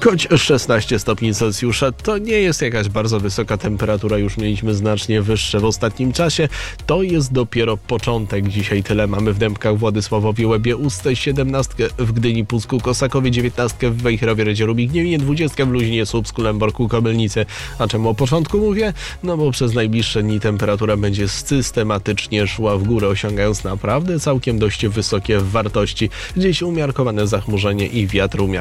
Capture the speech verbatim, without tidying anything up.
Choć szesnaście stopni Celsjusza to nie jest jakaś bardzo wysoka temperatura, już mieliśmy znacznie wyższe w ostatnim czasie. To jest dopiero początek. Dzisiaj tyle mamy w Dębkach, Władysławowie, Łebie, Ustce, siedemnastkę w Gdyni, Pucku, Kosakowie, dziewiętnastkę w Wejherowie, Radzierówie, Gniewinie, dwudziestkę w Luźnie, Słupsku, Lęborku, Kobylnicy. A czemu o początku mówię? No bo przez najbliższe dni temperatura będzie systematycznie szła w górę, osiągając naprawdę całkiem dość wysokie wartości. Gdzieś umiarkowane zachmurzenie i wiatr umiarkowany.